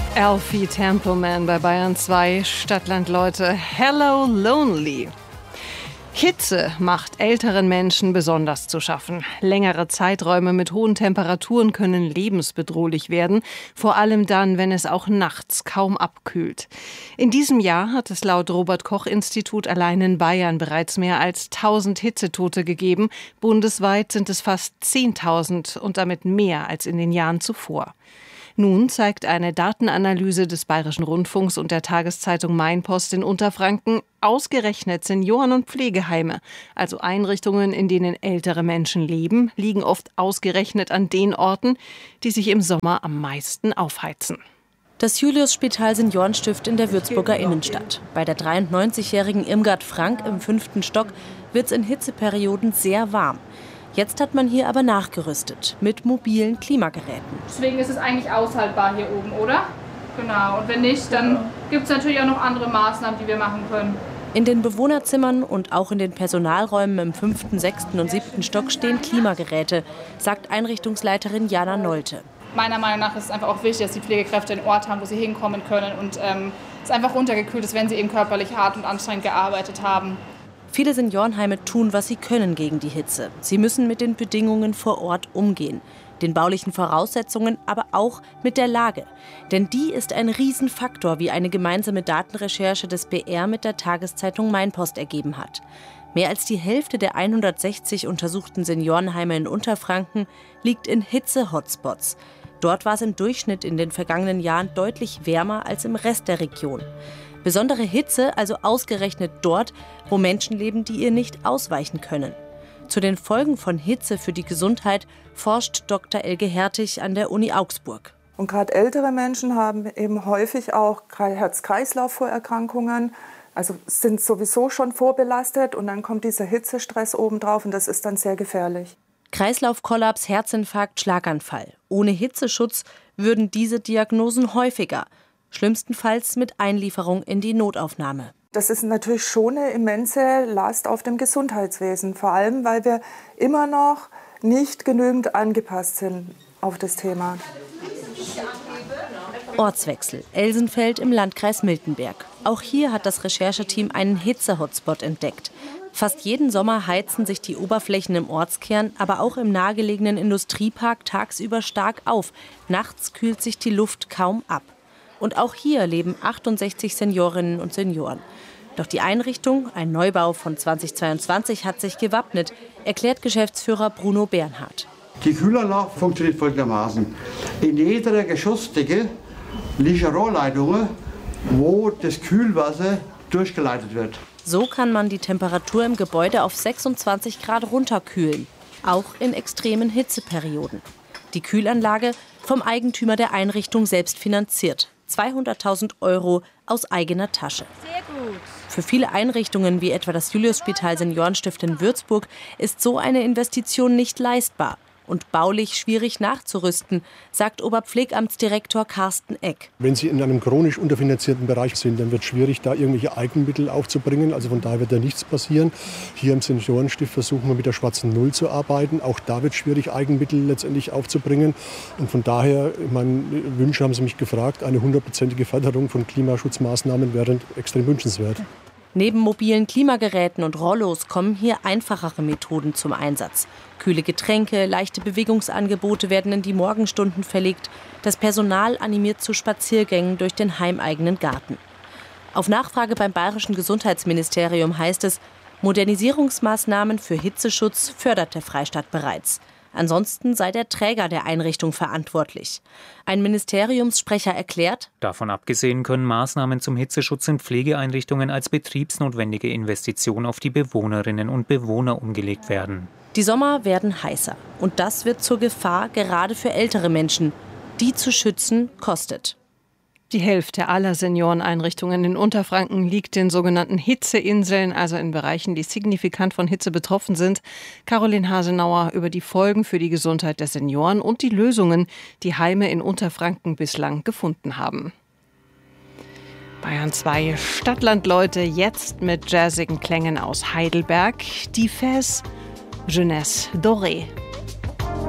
Alfie Templeman bei Bayern 2, Stadtlandleute, Hello Lonely. Hitze macht älteren Menschen besonders zu schaffen. Längere Zeiträume mit hohen Temperaturen können lebensbedrohlich werden, vor allem dann, wenn es auch nachts kaum abkühlt. In diesem Jahr hat es laut Robert-Koch-Institut allein in Bayern bereits mehr als 1000 Hitzetote gegeben. Bundesweit sind es fast 10.000 und damit mehr als in den Jahren zuvor. Nun zeigt eine Datenanalyse des Bayerischen Rundfunks und der Tageszeitung Mainpost in Unterfranken, ausgerechnet Senioren- und Pflegeheime, also Einrichtungen, in denen ältere Menschen leben, liegen oft ausgerechnet an den Orten, die sich im Sommer am meisten aufheizen. Das Julius-Spital Seniorenstift in der Würzburger Innenstadt. Bei der 93-jährigen Irmgard Frank im 5. Stock wird es in Hitzeperioden sehr warm. Jetzt hat man hier aber nachgerüstet mit mobilen Klimageräten. Deswegen ist es eigentlich aushaltbar hier oben, oder? Genau. Und wenn nicht, dann gibt es natürlich auch noch andere Maßnahmen, die wir machen können. In den Bewohnerzimmern und auch in den Personalräumen im 5., 6. und 7. Stock stehen Klimageräte, sagt Einrichtungsleiterin Jana Nolte. Meiner Meinung nach ist es einfach auch wichtig, dass die Pflegekräfte einen Ort haben, wo sie hinkommen können und es einfach runtergekühlt ist, wenn sie eben körperlich hart und anstrengend gearbeitet haben. Viele Seniorenheime tun, was sie können gegen die Hitze. Sie müssen mit den Bedingungen vor Ort umgehen, den baulichen Voraussetzungen, aber auch mit der Lage. Denn die ist ein Riesenfaktor, wie eine gemeinsame Datenrecherche des BR mit der Tageszeitung Mainpost ergeben hat. Mehr als die Hälfte der 160 untersuchten Seniorenheime in Unterfranken liegt in Hitze-Hotspots. Dort war es im Durchschnitt in den vergangenen Jahren deutlich wärmer als im Rest der Region. Besondere Hitze also ausgerechnet dort, wo Menschen leben, die ihr nicht ausweichen können. Zu den Folgen von Hitze für die Gesundheit forscht Dr. Elke Hertig an der Uni Augsburg. Und gerade ältere Menschen haben eben häufig auch Herz-Kreislauf-Vorerkrankungen, also sind sowieso schon vorbelastet und dann kommt dieser Hitzestress obendrauf und das ist dann sehr gefährlich. Kreislaufkollaps, Herzinfarkt, Schlaganfall. Ohne Hitzeschutz würden diese Diagnosen häufiger. Schlimmstenfalls mit Einlieferung in die Notaufnahme. Das ist natürlich schon eine immense Last auf dem Gesundheitswesen, vor allem weil wir immer noch nicht genügend angepasst sind auf das Thema. Ortswechsel, Elsenfeld im Landkreis Miltenberg. Auch hier hat das Rechercheteam einen Hitze-Hotspot entdeckt. Fast jeden Sommer heizen sich die Oberflächen im Ortskern, aber auch im nahegelegenen Industriepark tagsüber stark auf. Nachts kühlt sich die Luft kaum ab. Und auch hier leben 68 Seniorinnen und Senioren. Doch die Einrichtung, ein Neubau von 2022, hat sich gewappnet, erklärt Geschäftsführer Bruno Bernhard. Die Kühlanlage funktioniert folgendermaßen. In jeder Geschossdecke liegen Rohrleitungen, wo das Kühlwasser durchgeleitet wird. So kann man die Temperatur im Gebäude auf 26 Grad runterkühlen, auch in extremen Hitzeperioden. Die Kühlanlage vom Eigentümer der Einrichtung selbst finanziert. 200.000 € aus eigener Tasche. Sehr gut. Für viele Einrichtungen, wie etwa das Julius-Spital Seniorenstift in Würzburg, ist so eine Investition nicht leistbar und baulich schwierig nachzurüsten, sagt Oberpflegamtsdirektor Carsten Eck. Wenn Sie in einem chronisch unterfinanzierten Bereich sind, dann wird es schwierig, da irgendwelche Eigenmittel aufzubringen. Also von daher wird da nichts passieren. Hier im Seniorenstift versuchen wir mit der schwarzen Null zu arbeiten. Auch da wird es schwierig, Eigenmittel letztendlich aufzubringen. Und von daher, meine Wünsche haben Sie mich gefragt, eine 100%ige Förderung von Klimaschutzmaßnahmen wäre extrem wünschenswert. Neben mobilen Klimageräten und Rollos kommen hier einfachere Methoden zum Einsatz. Kühle Getränke, leichte Bewegungsangebote werden in die Morgenstunden verlegt. Das Personal animiert zu Spaziergängen durch den heimeigenen Garten. Auf Nachfrage beim Bayerischen Gesundheitsministerium heißt es, Modernisierungsmaßnahmen für Hitzeschutz fördert der Freistaat bereits. Ansonsten sei der Träger der Einrichtung verantwortlich. Ein Ministeriumssprecher erklärt: Davon abgesehen können Maßnahmen zum Hitzeschutz in Pflegeeinrichtungen als betriebsnotwendige Investition auf die Bewohnerinnen und Bewohner umgelegt werden. Die Sommer werden heißer. Und das wird zur Gefahr gerade für ältere Menschen. Die zu schützen kostet. Die Hälfte aller Senioreneinrichtungen in Unterfranken liegt in sogenannten Hitzeinseln, also in Bereichen, die signifikant von Hitze betroffen sind. Caroline Hasenauer über die Folgen für die Gesundheit der Senioren und die Lösungen, die Heime in Unterfranken bislang gefunden haben. Bayern 2 Stadtlandleute jetzt mit jazzigen Klängen aus Heidelberg. Die Fès Jeunesse Dorée.